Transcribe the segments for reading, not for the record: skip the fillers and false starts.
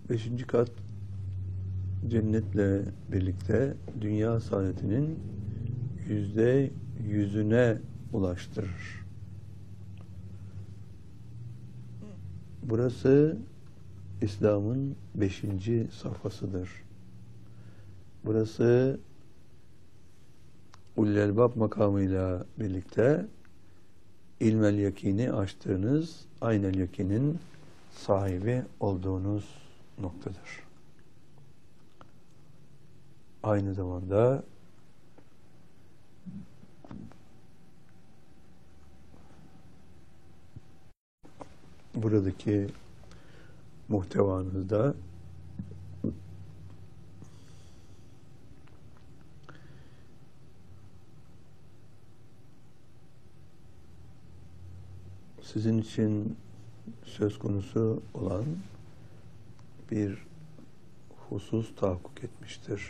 Beşinci kat cennetle birlikte dünya saadetinin %100'üne ulaştırır. Burası İslam'ın 5. safhasıdır. Burası Ulul Elbab makamıyla birlikte ilmel yakini açtığınız aynel yakinin sahibi olduğunuz noktadır. Aynı zamanda buradaki muhtevanızda sizin için söz konusu olan bir husus tahakkuk etmiştir.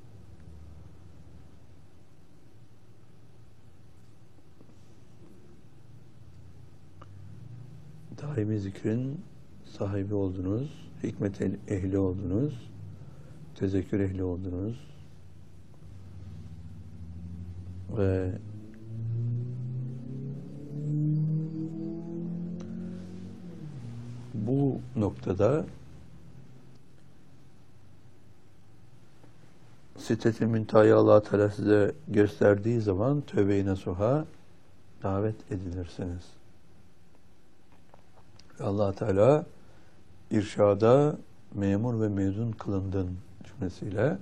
Daimi zikrin sahibi oldunuz, hikmet ehli oldunuz, tezekkür ehli oldunuz ve bu noktada Sitet-i Münteha'yı Allah Teala size gösterdiği zaman tövbe-i nasuha davet edilirsiniz. Allah Teala irşada memur ve mezun kılındın cümlesiyle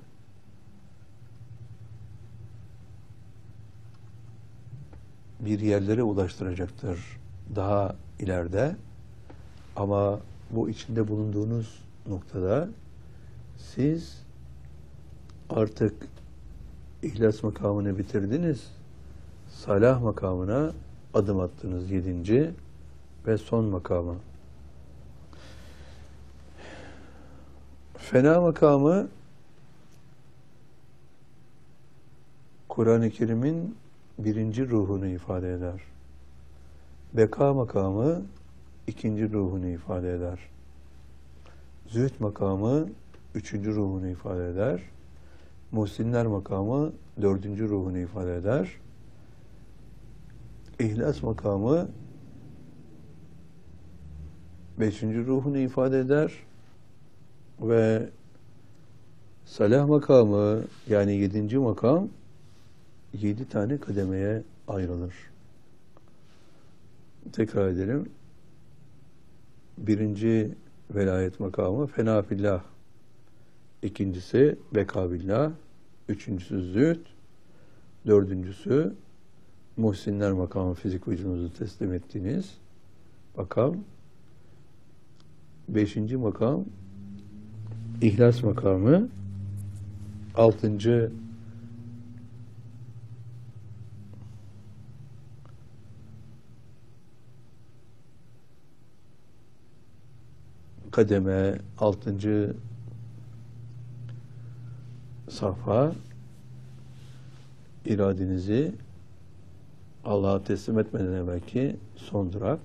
bir yerlere ulaştıracaktır daha ileride. Ama bu içinde bulunduğunuz noktada siz artık ihlas makamını bitirdiniz. Salah makamına adım attınız 7. ve son makama. Fena makamı Kur'an-ı Kerim'in 1. ruhunu ifade eder. Beka makamı 2. ruhunu ifade eder. Zühd makamı 3. ruhunu ifade eder. Muhsinler makamı 4. ruhunu ifade eder. İhlas makamı 5. ruhunu ifade eder. Ve salah makamı yani 7. makam 7 tane kademeye ayrılır. Tekrar edelim. 1. velayet makamı fena fillah. 2'ncisi beka billah. 3'üncüsü zühd. 4'üncüsü muhsinler makamı, fizik vücudunuzu teslim ettiğiniz makam. 5. makam İhlas makamı. 6. kademe, 6. safha iradenizi Allah'a teslim etmeden evvelki son durak.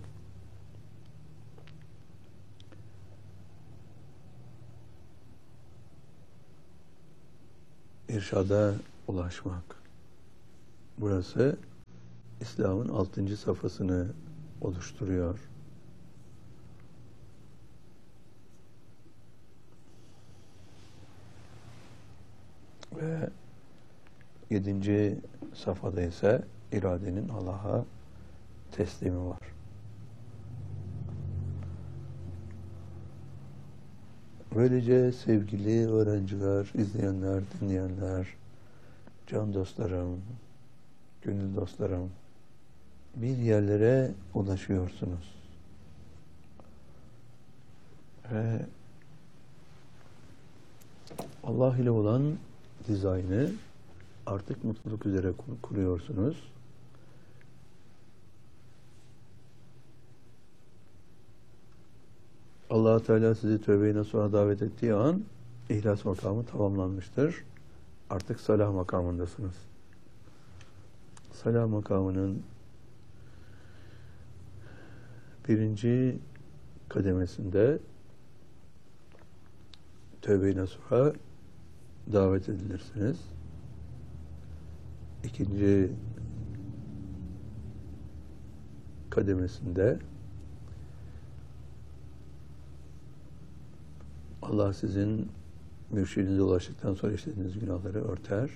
İrşada ulaşmak. Burası İslam'ın 6. safhasını oluşturuyor. Ve 7. safhada ise iradenin Allah'a teslimi var. Böylece sevgili öğrenciler, izleyenler, dinleyenler, can dostlarım, gönül dostlarım, bir yerlere ulaşıyorsunuz. Ve Allah ile olan dizaynı artık mutluluk üzere kuruyorsunuz. Allah Teala sizi tövbe-i nasuha davet ettiği an ihlas makamı tamamlanmıştır. Artık salah makamındasınız. Salah makamının 1. kademesinde Tevbe-i Nasuh'a davet edilirsiniz. İkinci kademesinde Allah sizin mürşidinize ulaştıktan sonra işlediğiniz günahları örter.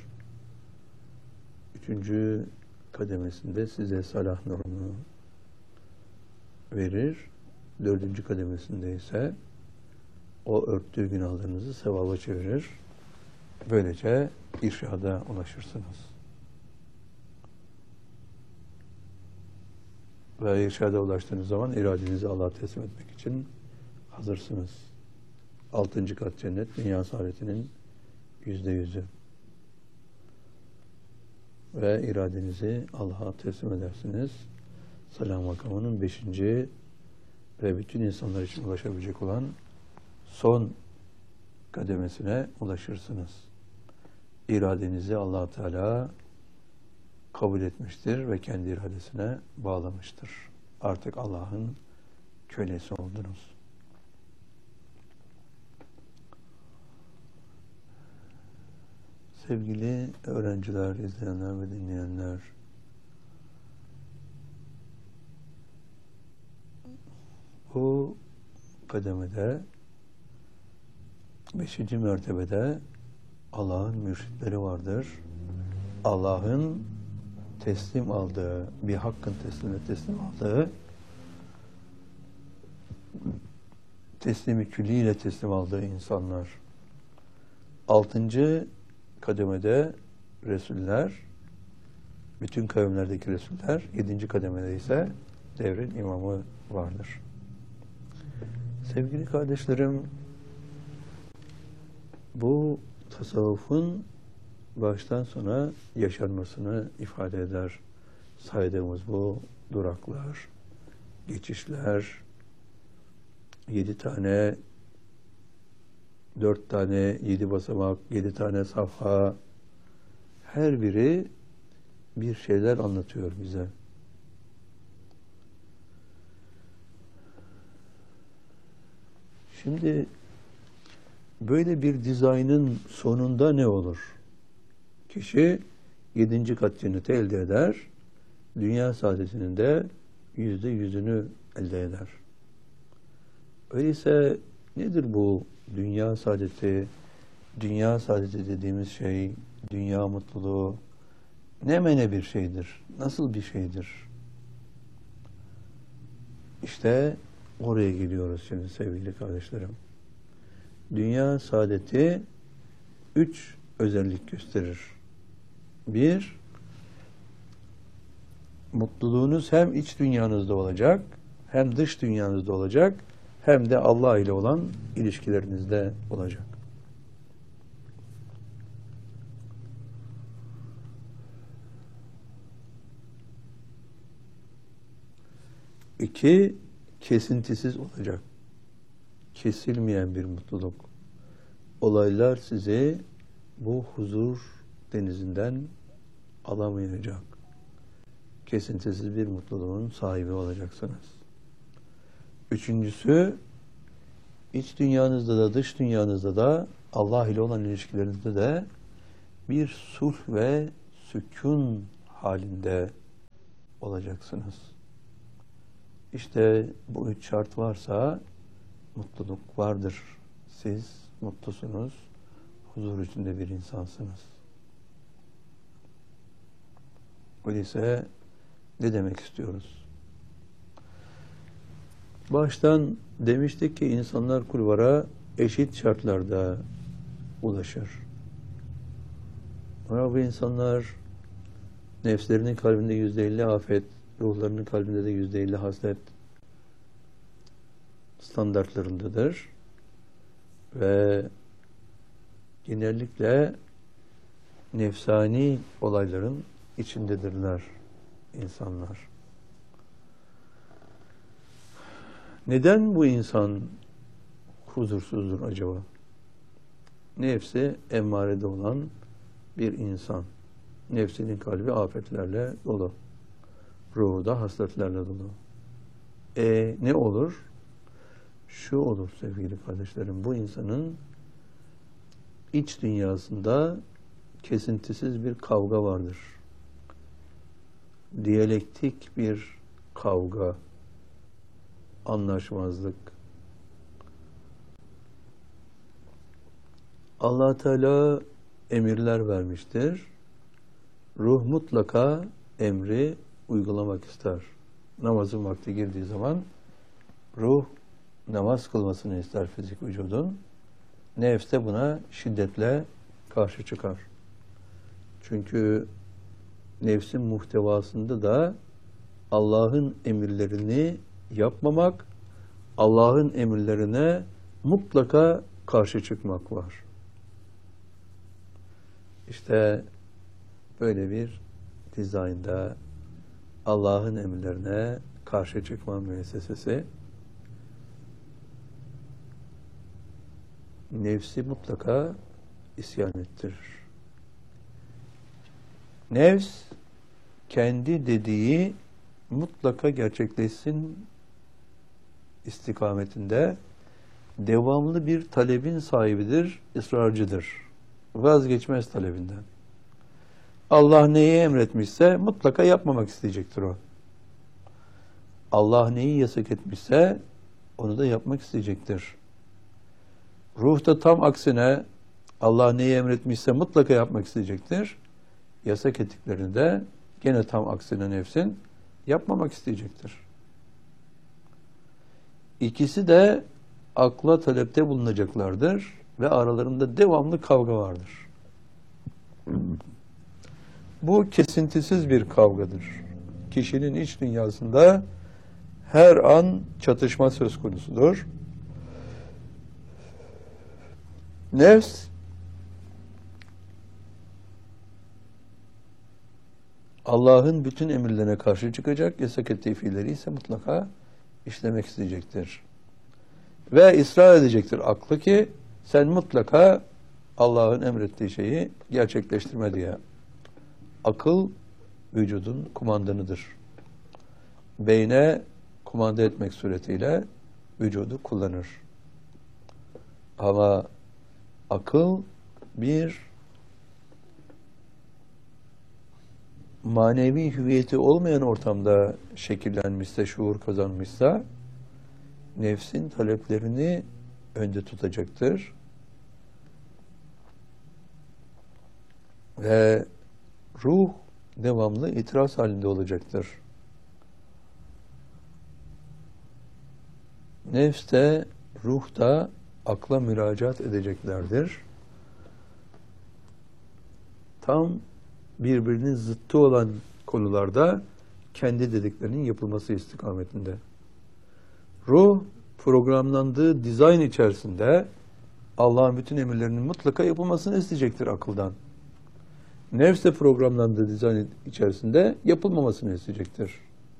Üçüncü kademesinde size salah nurunu verir. Dördüncü kademesinde ise o örttüğü günahlarınızı sevaba çevirir. Böylece irşada ulaşırsınız. Ve irşada ulaştığınız zaman iradenizi Allah'a teslim etmek için hazırsınız. 6. kat cennet, dünya saadetinin %100'ü. Ve iradenizi Allah'a teslim edersiniz. Salam makamının 5. ve bütün insanlar için ulaşabilecek olan son kademesine ulaşırsınız. İradenizi Allah Teala kabul etmiştir ve kendi iradesine bağlamıştır. Artık Allah'ın kölesi oldunuz. Sevgili öğrenciler, izleyenler ve dinleyenler, bu kademede 5. mertebede Allah'ın mürşitleri vardır. Allah'ın teslim aldığı, bir hakkın teslim aldığı, teslimi külliyle teslim aldığı insanlar. 6. kademede Resuller, bütün kavimlerdeki Resuller, 7. kademede ise devrin imamı vardır. Sevgili kardeşlerim, bu tasavvufun baştan sona yaşanmasını ifade eder. Saydığımız bu duraklar, geçişler, 7 tane, 4 tane, 7 basamak, 7 tane safha, her biri bir şeyler anlatıyor bize. Şimdi böyle bir dizaynın sonunda ne olur? Kişi 7. kat cenneti elde eder, dünya saadetinin de %100'ünü elde eder. Öyleyse nedir bu dünya saadeti? Dünya saadeti dediğimiz şey, dünya mutluluğu ne mene bir şeydir? Nasıl bir şeydir? İşte oraya geliyoruz şimdi sevgili kardeşlerim. Dünya saadeti 3 özellik gösterir. 1, mutluluğunuz hem iç dünyanızda olacak, hem dış dünyanızda olacak, hem de Allah ile olan ilişkilerinizde olacak. 2, kesintisiz olacak. Kesilmeyen bir mutluluk. Olaylar sizi bu huzur denizinden alamayacak. Kesintisiz bir mutluluğun sahibi olacaksınız. 3'üncüsü, iç dünyanızda da dış dünyanızda da Allah ile olan ilişkilerinizde de bir sulh ve sükun halinde olacaksınız. İşte bu 3 şart varsa mutluluk vardır. Siz mutlusunuz, huzur içinde bir insansınız. Öyleyse ne demek istiyoruz? Baştan demiştik ki insanlar kulvara eşit şartlarda ulaşır. Ama bu insanlar nefslerinin kalbinde %50 afet, ruhlarının kalbinde de %50 haslet standartlarındadır. Ve genellikle nefsani olayların içindedirler insanlar. Neden bu insan huzursuzdur acaba? Nefsi emmarede olan bir insan. Nefsinin kalbi afetlerle dolu. Ruhu da hasletlerle dolu. Ne olur? Şu olur sevgili kardeşlerim, bu insanın iç dünyasında kesintisiz bir kavga vardır. Diyalektik bir kavga, anlaşmazlık. Allah Teala emirler vermiştir. Ruh mutlaka emri uygulamak ister. Namazın vakti girdiği zaman ruh namaz kılmasını ister fizik vücudun. Nefs de buna şiddetle karşı çıkar. Çünkü nefsin muhtevasında da Allah'ın emirlerini yapmamak, Allah'ın emirlerine mutlaka karşı çıkmak var. İşte böyle bir dizaynda Allah'ın emirlerine karşı çıkma müessesesi nefsi mutlaka isyan ettirir. Nefs kendi dediği mutlaka gerçekleşsin istikametinde devamlı bir talebin sahibidir, ısrarcıdır. Vazgeçmez talebinden. Allah neyi emretmişse mutlaka yapmamak isteyecektir o. Allah neyi yasak etmişse onu da yapmak isteyecektir. Ruh da tam aksine Allah neyi emretmişse mutlaka yapmak isteyecektir. Yasak ettiklerini de gene tam aksine nefsin yapmamak isteyecektir. İkisi de akla talepte bulunacaklardır ve aralarında devamlı kavga vardır. Bu kesintisiz bir kavgadır. Kişinin iç dünyasında her an çatışma söz konusudur. Nefs Allah'ın bütün emirlerine karşı çıkacak, yasak ettiği fiilleri ise mutlaka işlemek isteyecektir. Ve ısrar edecektir aklı ki sen mutlaka Allah'ın emrettiği şeyi gerçekleştirme diye. Akıl vücudun kumandanıdır. Beyne kumanda etmek suretiyle vücudu kullanır. Ama akıl bir manevi hüviyeti olmayan ortamda şekillenmişse, şuur kazanmışsa nefsin taleplerini önde tutacaktır. Ve ruh devamlı itiraz halinde olacaktır. Nefs de, ruh da akla müracaat edeceklerdir. Tam birbirinin zıttı olan konularda kendi dediklerinin yapılması istikametinde. Ruh programlandığı dizayn içerisinde Allah'ın bütün emirlerinin mutlaka yapılmasını isteyecektir akıldan. Nefs de programlandığı dizayn içerisinde yapılmamasını isteyecektir.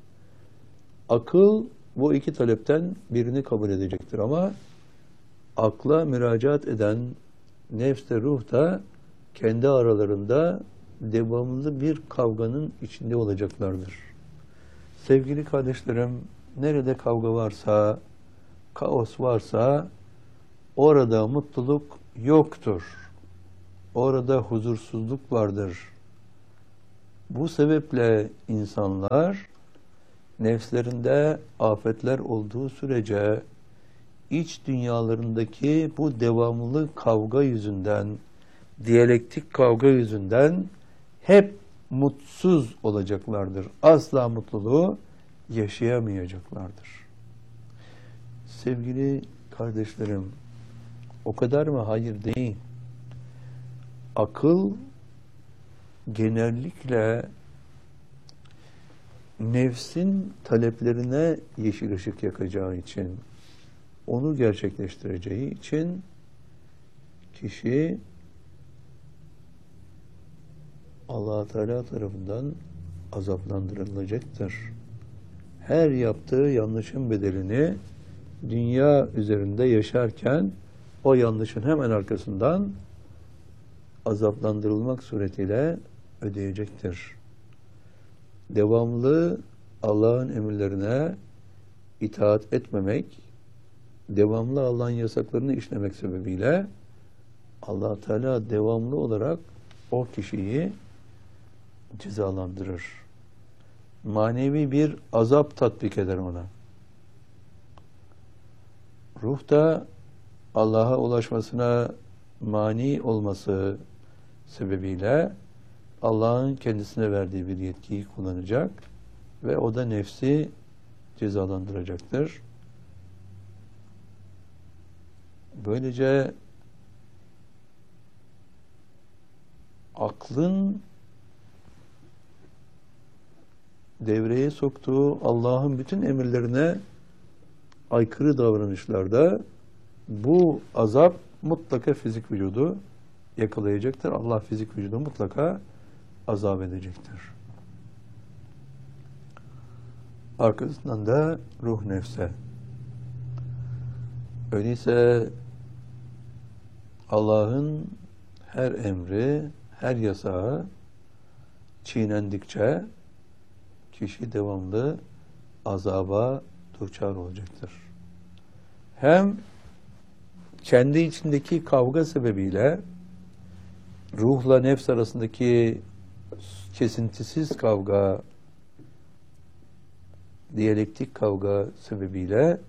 Akıl bu iki talepten birini kabul edecektir ama akla müracaat eden nefs de ruh da kendi aralarında devamlı bir kavganın içinde olacaklardır. Sevgili kardeşlerim, nerede kavga varsa, kaos varsa orada mutluluk yoktur. Orada huzursuzluk vardır. Bu sebeple insanlar nefslerinde afetler olduğu sürece iç dünyalarındaki bu devamlı kavga yüzünden, diyalektik kavga yüzünden hep mutsuz olacaklardır. Asla mutluluğu yaşayamayacaklardır. Sevgili kardeşlerim, o kadar mı? Hayır değil. Akıl genellikle nefsin taleplerine yeşil ışık yakacağı için, onu gerçekleştireceği için kişi Allah Teala tarafından azaplandırılacaktır. Her yaptığı yanlışın bedelini dünya üzerinde yaşarken o yanlışın hemen arkasından azaplandırılmak suretiyle ödeyecektir. Devamlı Allah'ın emirlerine itaat etmemek, devamlı Allah'ın yasaklarını işlemek sebebiyle Allah Teala devamlı olarak o kişiyi cezalandırır. Manevi bir azap tatbik eder ona. Ruh da Allah'a ulaşmasına mani olması sebebiyle Allah'ın kendisine verdiği bir yetkiyi kullanacak ve o da nefsi cezalandıracaktır. Böylece aklın devreye soktuğu Allah'ın bütün emirlerine aykırı davranışlarda bu azap mutlaka fizik vücudu yakalayacaktır. Allah fizik vücudu mutlaka azap edecektir. Arkasından da ruh nefse. Öyleyse Allah'ın her emri, her yasağı çiğnendikçe kişi devamlı azaba duçar olacaktır. Hem kendi içindeki kavga sebebiyle ruhla nefs arasındaki kesintisiz kavga, diyalektik kavga sebebiyle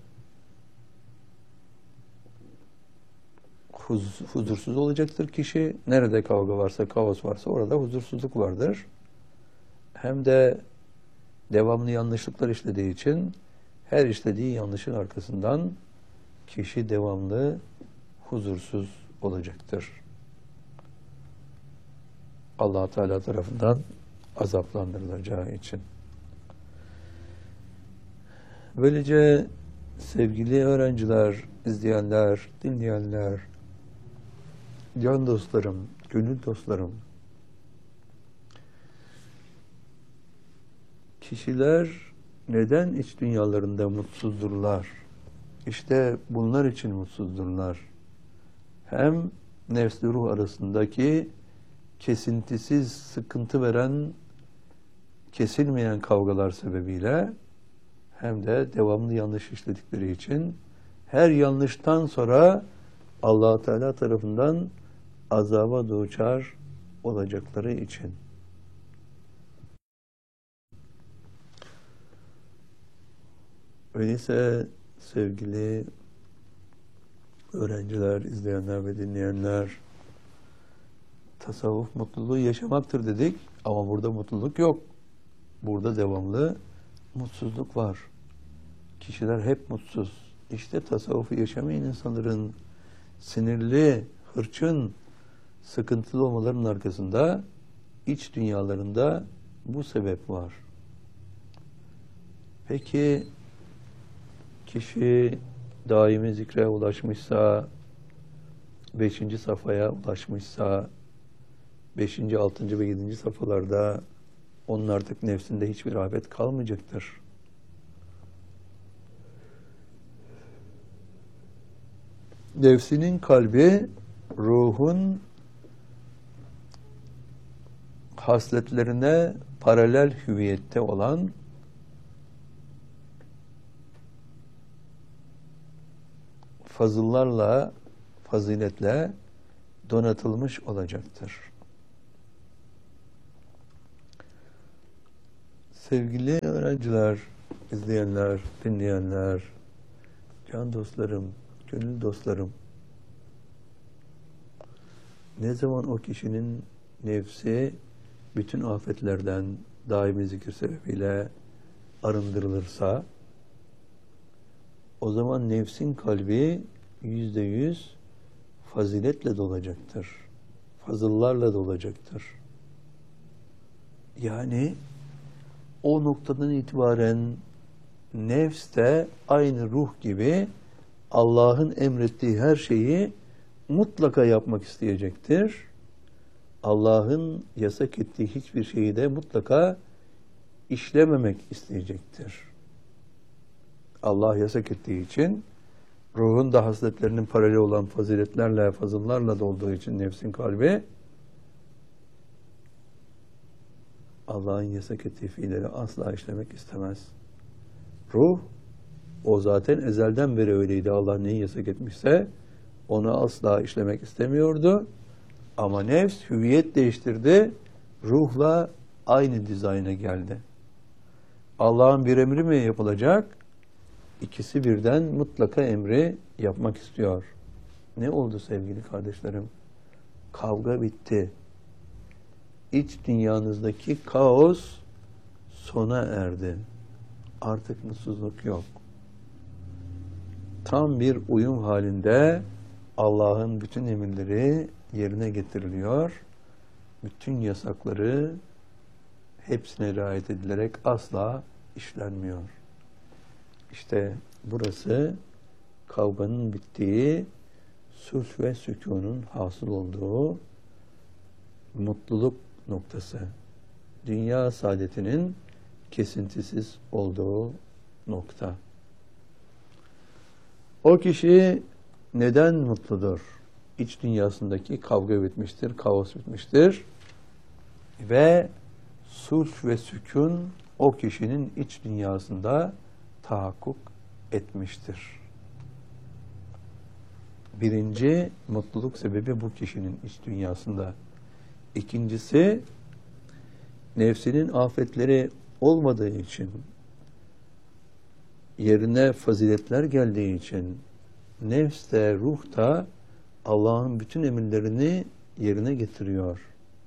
huzursuz olacaktır kişi. Nerede kavga varsa, kaos varsa orada huzursuzluk vardır. Hem de devamlı yanlışlıklar işlediği için her işlediği yanlışın arkasından kişi devamlı huzursuz olacaktır. Allah Teala tarafından azaplandırılacağı için. Böylece sevgili öğrenciler, izleyenler, dinleyenler, can dostlarım, gönül dostlarım, kişiler neden iç dünyalarında mutsuzdurlar? İşte bunlar için mutsuzdurlar. Hem nefs ruh arasındaki kesintisiz sıkıntı veren, kesilmeyen kavgalar sebebiyle hem de devamlı yanlış işledikleri için her yanlıştan sonra Allah Teala tarafından azaba duçar olacakları için. Öyleyse sevgili öğrenciler, izleyenler ve dinleyenler, tasavvuf mutluluğu yaşamaktır dedik ama burada mutluluk yok. Burada devamlı mutsuzluk var. Kişiler hep mutsuz. İşte tasavvufu yaşamayan insanların sinirli, hırçın, sıkıntılı olmalarının arkasında iç dünyalarında bu sebep var. Peki kişi daimi zikre ulaşmışsa, 5. safhaya ulaşmışsa, 5., 6. ve 7. safhalarda onun artık nefsinde hiçbir rağbet kalmayacaktır. Nefsinin kalbi, ruhun hasletlerine paralel hüviyette olan fazıllarla, faziletle donatılmış olacaktır. Sevgili öğrenciler, izleyenler, dinleyenler, can dostlarım, gönül dostlarım, ne zaman o kişinin nefsi bütün afetlerden daimi zikir sebebiyle arındırılırsa, o zaman nefsin kalbi %100 faziletle dolacaktır. Fazıllarla dolacaktır. Yani o noktadan itibaren nefs de aynı ruh gibi Allah'ın emrettiği her şeyi mutlaka yapmak isteyecektir. Allah'ın yasak ettiği hiçbir şeyi de mutlaka işlememek isteyecektir. Allah yasak ettiği için, ruhun da hasletlerinin paralel olan faziletlerle, fazıllarla dolduğu için nefsin kalbi, Allah'ın yasak ettiği fiilleri asla işlemek istemez. Ruh, o zaten ezelden beri öyleydi. Allah neyi yasak etmişse onu asla işlemek istemiyordu. Ama nefs hüviyet değiştirdi. Ruhla aynı dizayna geldi. Allah'ın bir emri mi yapılacak? İkisi birden mutlaka emri yapmak istiyor. Ne oldu sevgili kardeşlerim? Kavga bitti. İç dünyanızdaki kaos sona erdi. Artık mutsuzluk yok. Tam bir uyum halinde Allah'ın bütün emirleri yerine getiriliyor. Bütün yasakları hepsine riayet edilerek asla işlenmiyor. İşte burası kavganın bittiği, sulh ve sükunun hasıl olduğu mutluluk noktası. Dünya saadetinin kesintisiz olduğu nokta. O kişi neden mutludur? İç dünyasındaki kavga bitmiştir, kaos bitmiştir. Ve sulh ve sükun o kişinin iç dünyasında tahakkuk etmiştir. Birinci mutluluk sebebi bu kişinin iç dünyasında. İkincisi, nefsinin afetleri olmadığı için, yerine faziletler geldiği için, nefs de ruh da Allah'ın bütün emirlerini yerine getiriyor.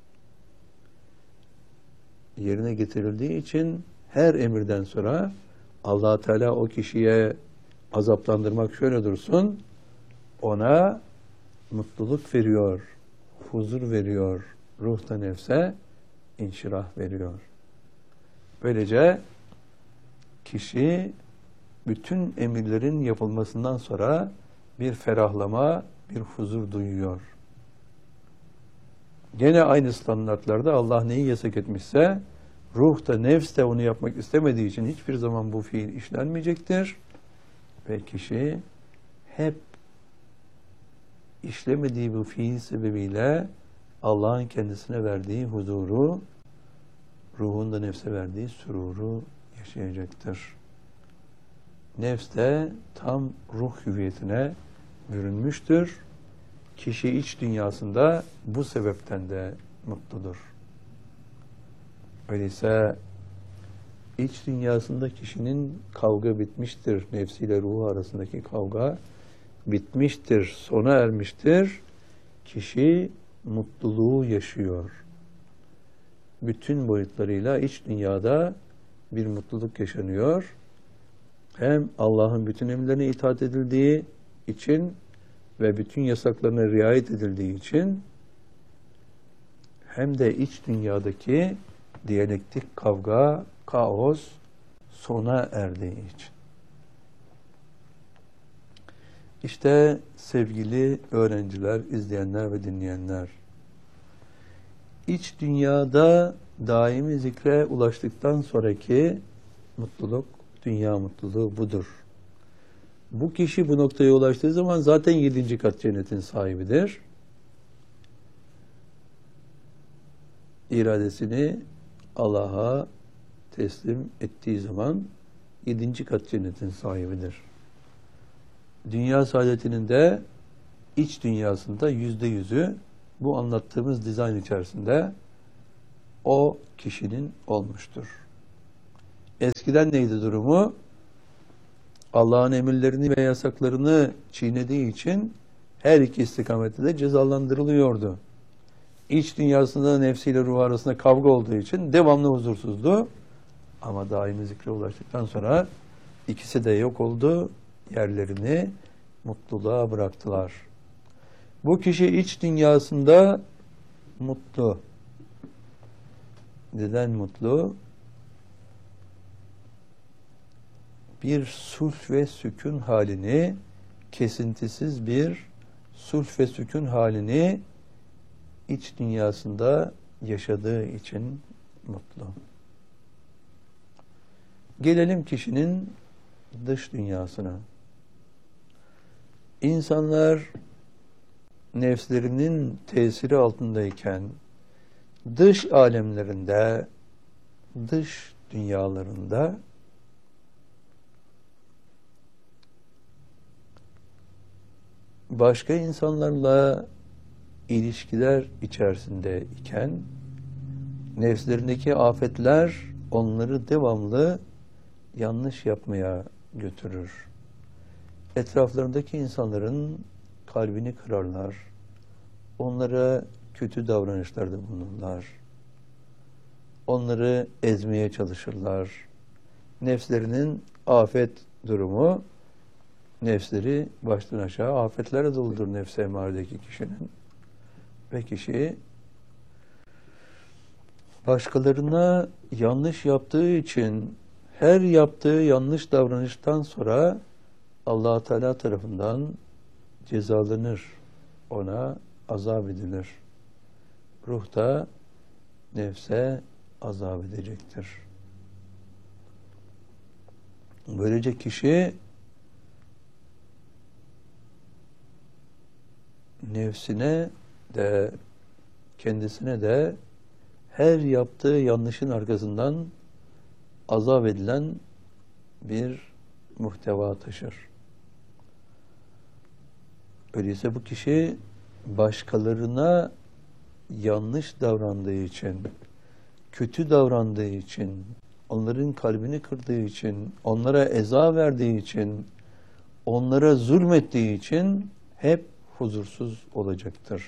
Yerine getirildiği için her emirden sonra Allah Teala o kişiye azaplandırmak şöyle dursun, ona mutluluk veriyor, huzur veriyor, ruhta nefse inşirah veriyor. Böylece kişi bütün emirlerin yapılmasından sonra bir ferahlama, bir huzur duyuyor. Gene aynı standartlarda Allah neyi yasak etmişse, ruh da nefs de onu yapmak istemediği için hiçbir zaman bu fiil işlenmeyecektir. Ve kişi hep işlemediği bu fiil sebebiyle Allah'ın kendisine verdiği huzuru, ruhun da nefse verdiği süruru yaşayacaktır. Nefs de tam ruh hüviyetine bürünmüştür. Kişi iç dünyasında bu sebepten de mutludur. Öyleyse iç dünyasında kişinin kavga bitmiştir. Nefsiyle ruhu arasındaki kavga bitmiştir, sona ermiştir. Kişi mutluluğu yaşıyor. Bütün boyutlarıyla iç dünyada bir mutluluk yaşanıyor. Hem Allah'ın bütün emirlerine itaat edildiği için ve bütün yasaklarına riayet edildiği için, hem de iç dünyadaki diyalektik kavga, kaos sona erdiği için. İşte sevgili öğrenciler, izleyenler ve dinleyenler, iç dünyada daimi zikre ulaştıktan sonraki mutluluk, dünya mutluluğu budur. Bu kişi bu noktaya ulaştığı zaman zaten 7. kat cennetin sahibidir. İradesini Allah'a teslim ettiği zaman 7. kat cennetin sahibidir. Dünya saadetinin de iç dünyasında %100'ü bu anlattığımız dizayn içerisinde o kişinin olmuştur. Eskiden neydi durumu? Allah'ın emirlerini ve yasaklarını çiğnediği için her iki istikamette de cezalandırılıyordu. İç dünyasında nefsiyle ruh arasında kavga olduğu için devamlı huzursuzdu. Ama daimi zikre ulaştıktan sonra ikisi de yok oldu. Yerlerini mutluluğa bıraktılar. Bu kişi iç dünyasında mutlu. Neden mutlu? Bir sulh ve sükun halini, kesintisiz bir sulh ve sükun halini iç dünyasında yaşadığı için mutlu. Gelelim kişinin dış dünyasına. İnsanlar nefslerinin tesiri altındayken dış alemlerinde, dış dünyalarında başka insanlarla ilişkiler içerisinde iken nefslerindeki afetler onları devamlı yanlış yapmaya götürür. Etraflarındaki insanların kalbini kırarlar. Onlara kötü davranışlarda bulunurlar. Onları ezmeye çalışırlar. Nefslerinin afet durumu, nefsleri baştan aşağı afetlerle doludur nefs-i emmâredeki kişinin. Ve kişi başkalarına yanlış yaptığı için her yaptığı yanlış davranıştan sonra Allah Teala tarafından cezalanır. Ona azap edilir. Ruh da nefse azap edecektir. Böylece kişi nefsine de kendisine de her yaptığı yanlışın arkasından azap edilen bir muhteva taşır. Öyleyse bu kişi başkalarına yanlış davrandığı için, kötü davrandığı için, onların kalbini kırdığı için, onlara eza verdiği için, onlara zulmettiği için hep huzursuz olacaktır.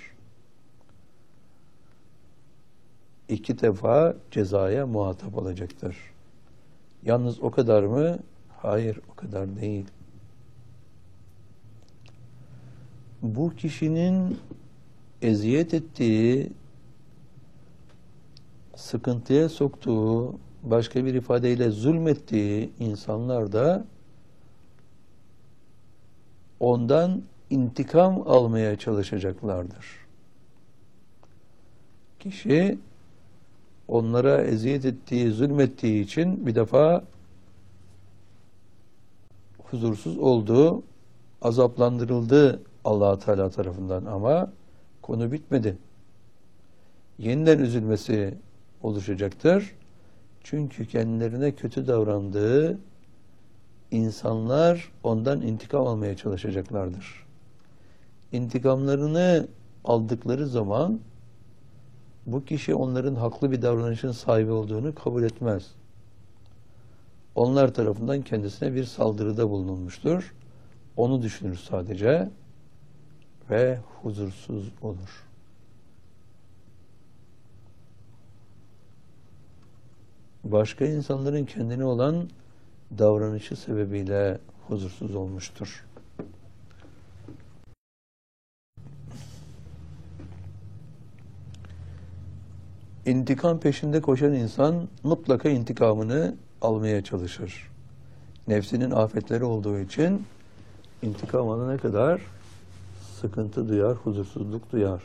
İki defa cezaya muhatap olacaktır. Yalnız o kadar mı? Hayır, o kadar değil. Bu kişinin eziyet ettiği, sıkıntıya soktuğu, başka bir ifadeyle zulmettiği insanlar da ondan intikam almaya çalışacaklardır. Kişi onlara eziyet ettiği, zulmettiği için bir defa huzursuz oldu, azaplandırıldı Allah Teala tarafından ama konu bitmedi. Yeniden üzülmesi oluşacaktır. Çünkü kendilerine kötü davrandığı insanlar ondan intikam almaya çalışacaklardır. İntikamlarını aldıkları zaman bu kişi onların haklı bir davranışın sahibi olduğunu kabul etmez. Onlar tarafından kendisine bir saldırıda bulunulmuştur. Onu düşünür sadece ve huzursuz olur. Başka insanların kendine olan davranışı sebebiyle huzursuz olmuştur. İntikam peşinde koşan insan mutlaka intikamını almaya çalışır. Nefsinin afetleri olduğu için intikam alana kadar sıkıntı duyar, huzursuzluk duyar.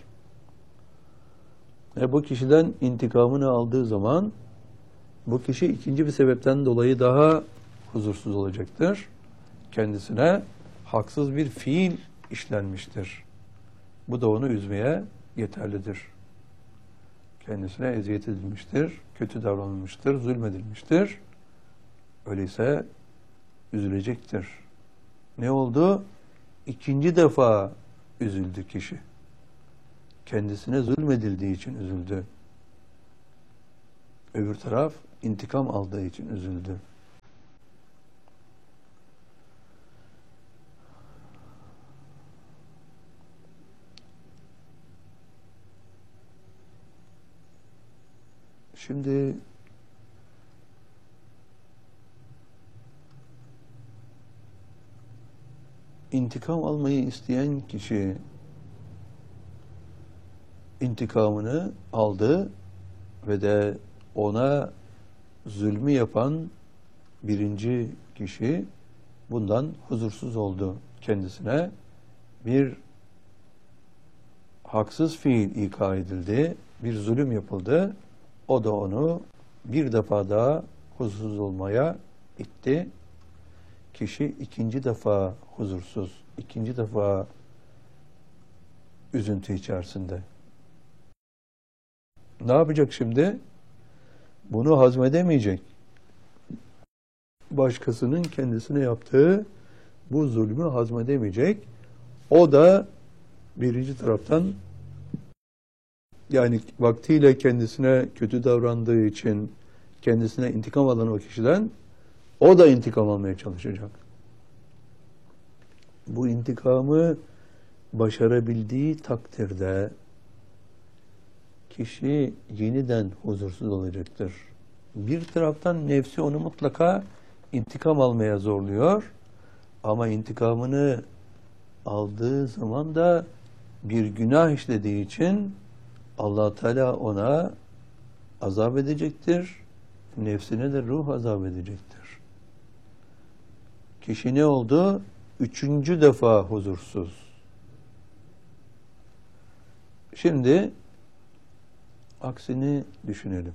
Bu kişiden intikamını aldığı zaman bu kişi ikinci bir sebepten dolayı daha huzursuz olacaktır. Kendisine haksız bir fiil işlenmiştir. Bu da onu üzmeye yeterlidir. Kendisine eziyet edilmiştir, kötü davranılmıştır, zulmedilmiştir. Öyleyse üzülecektir. Ne oldu? İkinci defa üzüldü kişi. Kendisine zulmedildiği için üzüldü. Öbür taraf intikam aldığı için üzüldü. Şimdi intikam almayı isteyen kişi intikamını aldı ve de ona zulmü yapan birinci kişi bundan huzursuz oldu. Kendisine bir haksız fiil ika edildi, bir zulüm yapıldı. O da onu bir defa daha huzursuz olmaya itti. Kişi ikinci defa huzursuz, ikinci defa üzüntü içerisinde. Ne yapacak şimdi? Bunu hazmedemeyecek. Başkasının kendisine yaptığı bu zulmü hazmedemeyecek. O da birinci taraftan, yani vaktiyle kendisine kötü davrandığı için kendisine intikam alan o kişiden o da intikam almaya çalışacak. Bu intikamı başarabildiği takdirde kişi yeniden huzursuz olacaktır. Bir taraftan nefsi onu mutlaka intikam almaya zorluyor ama intikamını aldığı zaman da bir günah işlediği için Allah Teala ona azap edecektir. Nefsine de ruh azap edecektir. Kişi ne oldu? Üçüncü defa huzursuz. Şimdi aksini düşünelim.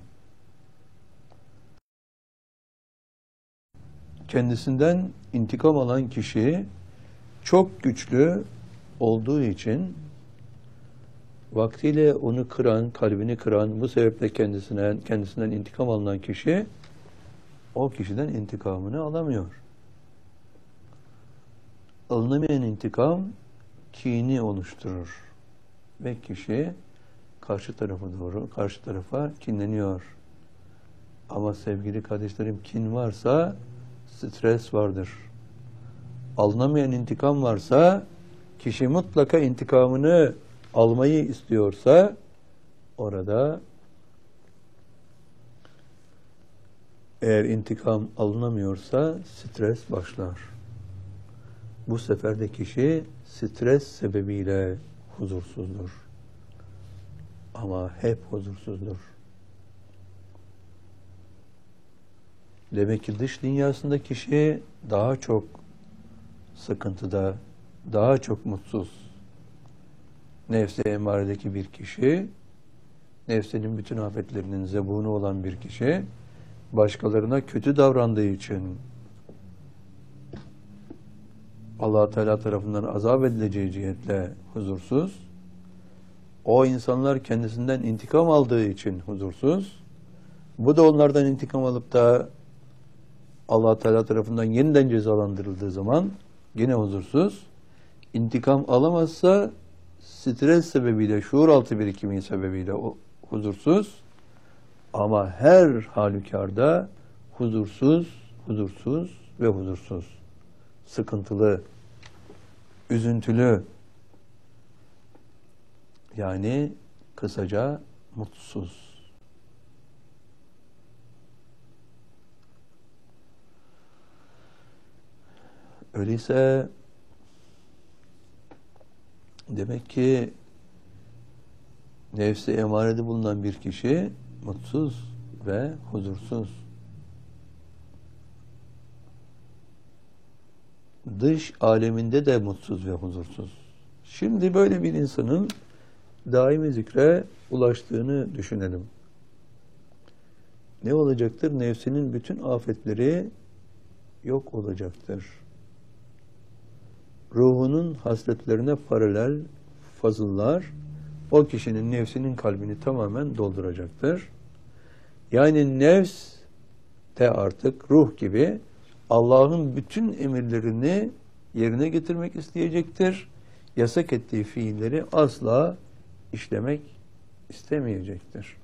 Kendisinden intikam alan kişi çok güçlü olduğu için vaktiyle onu kıran, kalbini kıran, bu sebeple kendisinden intikam alınan kişi o kişiden intikamını alamıyor. Alınamayan intikam kini oluşturur ve kişi karşı tarafa kinleniyor. Ama sevgili kardeşlerim, kin varsa stres vardır. Alınamayan intikam varsa kişi mutlaka intikamını almayı istiyorsa orada eğer intikam alınamıyorsa stres başlar. Bu sefer de kişi stres sebebiyle huzursuzdur. Ama hep huzursuzdur. Demek ki dış dünyasında kişi daha çok sıkıntıda, daha çok mutsuz. Nefs-i emaredeki bir kişi, nefsinin bütün afetlerinin zebunu olan bir kişi, başkalarına kötü davrandığı için Allah Teala tarafından azap edileceği cihetle huzursuz. O insanlar kendisinden intikam aldığı için huzursuz. Bu da onlardan intikam alıp da Allah Teala tarafından yeniden cezalandırıldığı zaman yine huzursuz. İntikam alamazsa stres sebebiyle, şuur altı birikimi sebebiyle huzursuz. Ama her halükarda huzursuz ve huzursuz. Sıkıntılı, üzüntülü, yani kısaca mutsuz. Öyleyse demek ki nefsi emarede bulunan bir kişi mutsuz ve huzursuz. Dış aleminde de mutsuz ve huzursuz. Şimdi böyle bir insanın daimi zikre ulaştığını düşünelim. Ne olacaktır? Nefsinin bütün afetleri yok olacaktır. Ruhunun hasletlerine paralel fazıllar o kişinin nefsinin kalbini tamamen dolduracaktır. Yani nefs de artık ruh gibi Allah'ın bütün emirlerini yerine getirmek isteyecektir. Yasak ettiği fiilleri asla işlemek istemeyecektir.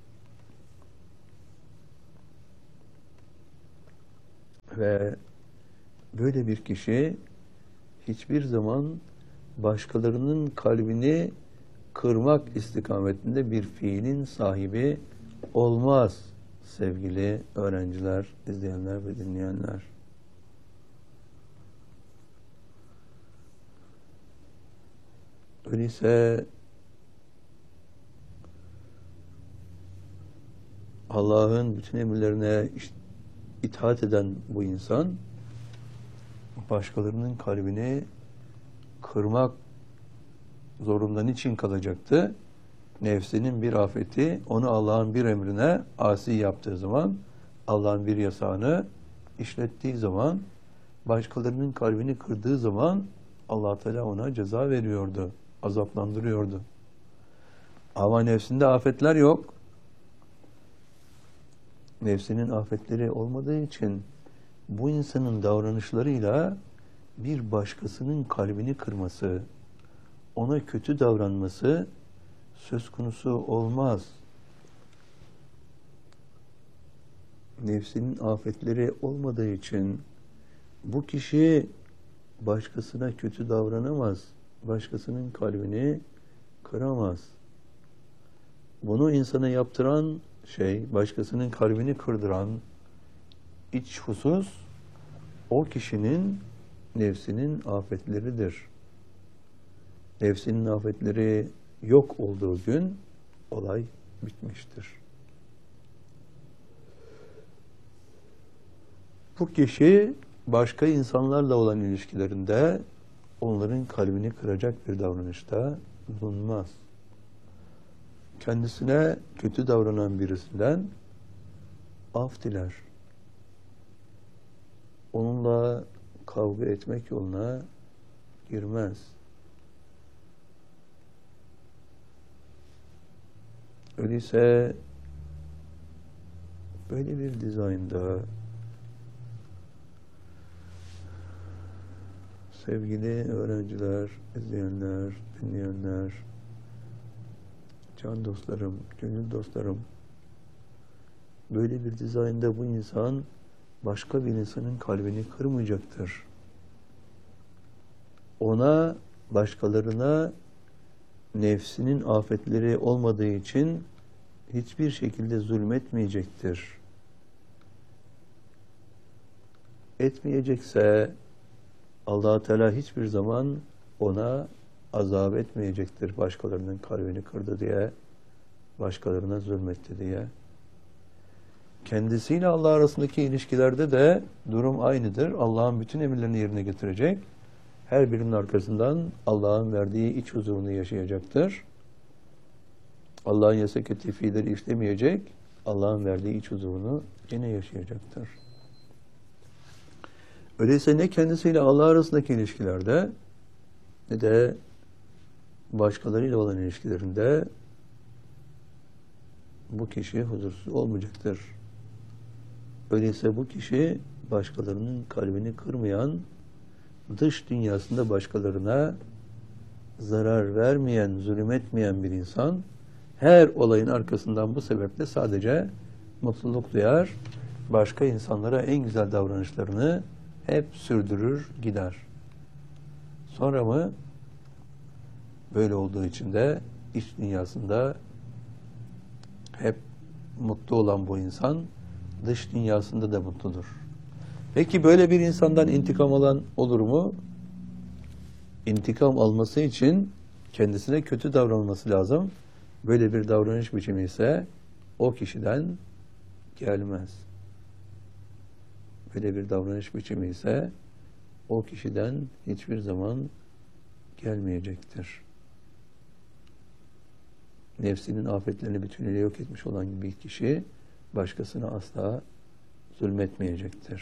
Ve böyle bir kişi hiçbir zaman başkalarının kalbini kırmak istikametinde bir fiilin sahibi olmaz sevgili öğrenciler, izleyenler ve dinleyenler. Öyleyse Allah'ın bütün emirlerine itaat eden bu insan başkalarının kalbini kırmak zorunda niçin kalacaktı? Nefsinin bir afeti onu Allah'ın bir emrine asi yaptığı zaman, Allah'ın bir yasağını işlettiği zaman, başkalarının kalbini kırdığı zaman Allah Teala ona ceza veriyordu, azaplandırıyordu. Ama nefsinde afetler yok. Nefsinin afetleri olmadığı için bu insanın davranışlarıyla bir başkasının kalbini kırması, ona kötü davranması söz konusu olmaz. Nefsinin afetleri olmadığı için bu kişi başkasına kötü davranamaz. Başkasının kalbini kıramaz. Bunu insana yaptıran şey, başkasının kalbini kırdıran iç husus, o kişinin nefsinin afetleridir. Nefsinin afetleri yok olduğu gün olay bitmiştir. Bu kişi başka insanlarla olan ilişkilerinde onların kalbini kıracak bir davranışta bulunmaz. Kendisine kötü davranan birisinden af diler. Onunla kavga etmek yoluna girmez. Öyleyse böyle bir dizaynda sevgili öğrenciler, izleyenler, dinleyenler, can dostlarım, gönül dostlarım, böyle bir dizaynda bu insan başka bir insanın kalbini kırmayacaktır. Ona, başkalarına nefsinin afetleri olmadığı için hiçbir şekilde zulmetmeyecektir. Etmeyecekse Allah-u Teala hiçbir zaman ona azap etmeyecektir. Başkalarının kalbini kırdı diye, başkalarına zulmetti diye. Kendisiyle Allah arasındaki ilişkilerde de durum aynıdır. Allah'ın bütün emirlerini yerine getirecek. Her birinin arkasından Allah'ın verdiği iç huzurunu yaşayacaktır. Allah'ın yasak ettiği fiilleri işlemeyecek. Allah'ın verdiği iç huzurunu yine yaşayacaktır. Öyleyse ne kendisiyle Allah arasındaki ilişkilerde ne de başkalarıyla olan ilişkilerinde bu kişi huzursuz olmayacaktır. Öyleyse bu kişi başkalarının kalbini kırmayan, dış dünyasında başkalarına zarar vermeyen, zulüm etmeyen bir insan, her olayın arkasından bu sebeple sadece mutluluk duyar, başka insanlara en güzel davranışlarını hep sürdürür, gider. Sonra mı? Böyle olduğu için de iç dünyasında hep mutlu olan bu insan, dış dünyasında da mutludur. Peki böyle bir insandan intikam alan olur mu? İntikam alması için kendisine kötü davranması lazım. Böyle bir davranış biçimi ise o kişiden gelmez. Böyle bir davranış biçimi ise o kişiden hiçbir zaman gelmeyecektir. Nefsinin afetlerini bütünüyle yok etmiş olan bir kişi başkasına asla zulmetmeyecektir.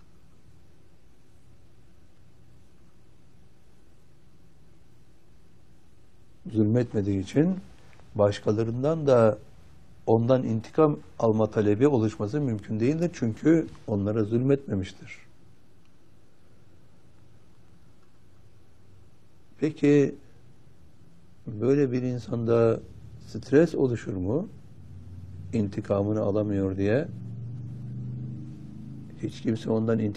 Zulmetmediği için başkalarından da ondan intikam alma talebi oluşması mümkün değildir. Çünkü onlara zulmetmemiştir. Peki böyle bir insanda stres oluşur mu? İntikamını alamıyor diye. Hiç kimse ondan